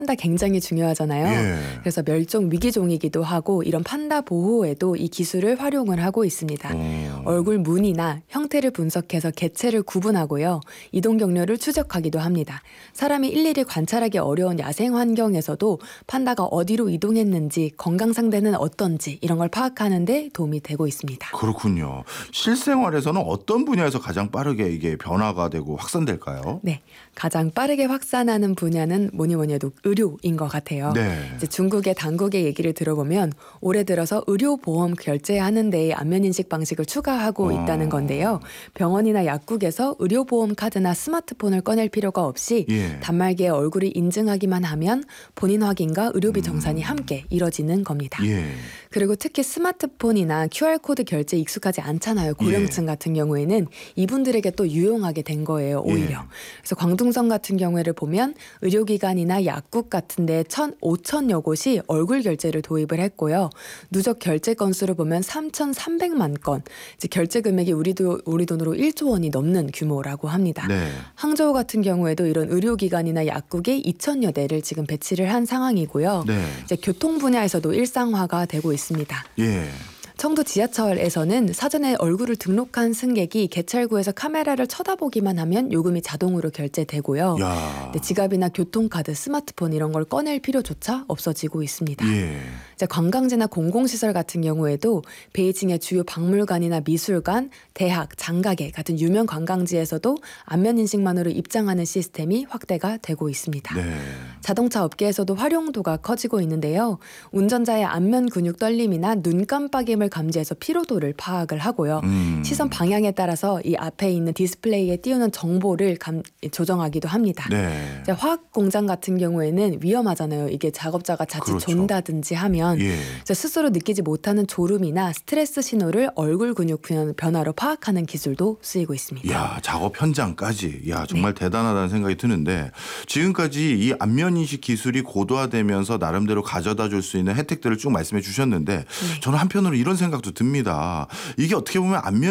판다 굉장히 중요하잖아요. 예. 그래서 멸종 위기종이기도 하고 이런 판다 보호에도 이 기술을 활용을 하고 있습니다. 얼굴 무늬나 형태를 분석해서 개체를 구분하고요. 이동 경로를 추적하기도 합니다. 사람이 일일이 관찰하기 어려운 야생 환경에서도 판다가 어디로 이동했는지, 건강 상태는 어떤지 이런 걸 파악하는 데 도움이 되고 있습니다. 그렇군요. 실생활에서는 어떤 분야에서 가장 빠르게 이게 변화가 되고 확산될까요? 네, 가장 빠르게 확산하는 분야는 뭐니 해도 의료인 것 같아요. 네. 이제 중국의 당국의 얘기를 들어보면 올해 들어서 의료보험 결제하는 데에 안면인식 방식을 추가하고 있다는 건데요. 병원이나 약국에서 의료보험 카드나 스마트폰을 꺼낼 필요가 없이 예. 단말기에 얼굴을 인증하기만 하면 본인 확인과 의료비 정산이 함께 이뤄지는 겁니다. 예. 그리고 특히 스마트폰이나 QR코드 결제 익숙하지 않잖아요. 고령층 같은 경우에는 이분들에게 또 유용하게 된 거예요. 오히려. 그래서 광둥성 같은 경우를 보면 의료기관이나 약국 같은 데 5천여 곳이 얼굴 결제를 도입을 했고요. 누적 결제 건수를 보면 3,300만 건. 이제 결제 금액이 우리 돈으로 1조 원이 넘는 규모라고 합니다. 네. 항저우 같은 경우에도 이런 의료기관이나 약국에 2천여 대를 지금 배치를 한 상황이고요. 네. 이제 교통 분야에서도 일상화가 되고 있습니다. 예. 청도 지하철에서는 사전에 얼굴을 등록한 승객이 개찰구에서 카메라를 쳐다보기만 하면 요금이 자동으로 결제되고요. 야. 지갑이나 교통카드, 스마트폰 이런 걸 꺼낼 필요조차 없어지고 있습니다. 예. 이제 관광지나 공공시설 같은 경우에도 베이징의 주요 박물관이나 미술관, 대학, 장가게 같은 유명 관광지에서도 안면인식만으로 입장하는 시스템이 확대가 되고 있습니다. 네. 자동차 업계에서도 활용도가 커지고 있는데요. 운전자의 안면 근육 떨림이나 눈 깜빡임을 감지해서 피로도를 파악을 하고요. 시선 방향에 따라서 이 앞에 있는 디스플레이에 띄우는 정보를 조정하기도 합니다. 네. 이제 화학 공장 같은 경우에는 위험하잖아요. 이게 작업자가 자칫 그렇죠. 존다든지 하면 예. 이제 스스로 느끼지 못하는 졸음이나 스트레스 신호를 얼굴 근육 변화로 파악하는 기술도 쓰이고 있습니다. 야, 작업 현장까지. 야, 정말 대단하다는 생각이 드는데 지금까지 이 안면인식 기술이 고도화되면서 나름대로 가져다 줄 수 있는 혜택들을 쭉 말씀해 주셨는데 저는 한편으로 이런 생각도 듭니다. 이게 어떻게 보면 안면